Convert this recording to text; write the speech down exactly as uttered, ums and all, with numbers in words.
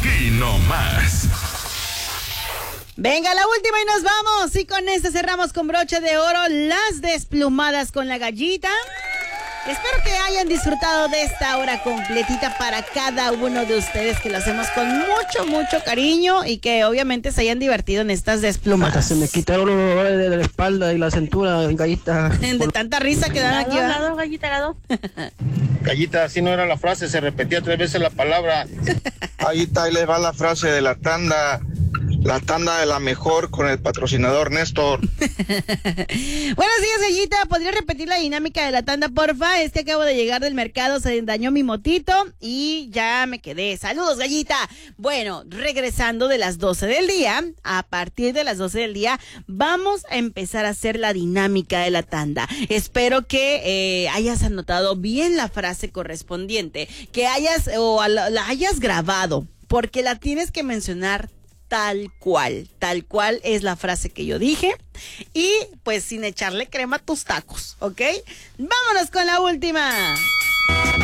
Aquí nomás. Venga, la última y nos vamos. Y con esta cerramos con broche de oro las desplumadas con la gallita. Espero que hayan disfrutado de esta hora completita para cada uno de ustedes, que lo hacemos con mucho, mucho cariño y que obviamente se hayan divertido en estas desplumadas. Hasta se me quitaron los dolores de la espalda y la cintura, gallita. De tanta risa que dan aquí. La dos, gallita, la dos. Gallita, así no era la frase, se repetía tres veces la palabra. Gallita, ahí les va la frase de la tanda. La tanda de la mejor con el patrocinador Néstor. Buenos días, Gallita. ¿Podría repetir la dinámica de la tanda, porfa? Es que acabo de llegar del mercado, se dañó mi motito y ya me quedé. Saludos, Gallita. Bueno, regresando de las doce del día, a partir de las doce del día, vamos a empezar a hacer la dinámica de la tanda. Espero que eh, hayas anotado bien la frase correspondiente, que hayas o la, la hayas grabado, porque la tienes que mencionar tal cual, tal cual es la frase que yo dije y pues sin echarle crema a tus tacos, ¿ok? Vámonos con la última.